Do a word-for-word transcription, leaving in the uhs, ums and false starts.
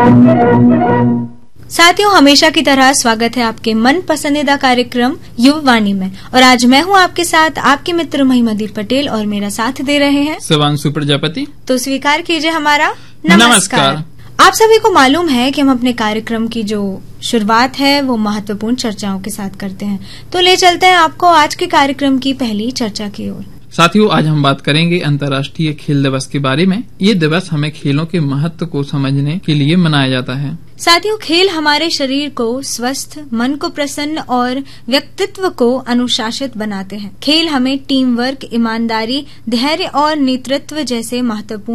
साथियों, हमेशा की तरह स्वागत है आपके मन पसंदीदा कार्यक्रम युववाणी में। और आज मैं हूं आपके साथ आपके मित्र महिमदीर पटेल और मेरा साथ दे रहे हैं शिवांशु प्रजापति। तो स्वीकार कीजिए हमारा नमस्कार, नमस्कार। आप सभी को मालूम है कि हम अपने कार्यक्रम की जो शुरुआत है वो महत्वपूर्ण चर्चाओं के साथ करते हैं। तो ले चलते हैं आपको आज के कार्यक्रम की पहली चर्चा की ओर। साथियों, आज हम बात करेंगे अंतर्राष्ट्रीय खेल दिवस के बारे में। ये दिवस हमें खेलों के महत्व को समझने के लिए मनाया जाता है। साथियों, खेल हमारे शरीर को स्वस्थ, मन को प्रसन्न और व्यक्तित्व को अनुशासित बनाते हैं। खेल हमें टीम वर्क, ईमानदारी, धैर्य और नेतृत्व जैसे महत्वपूर्ण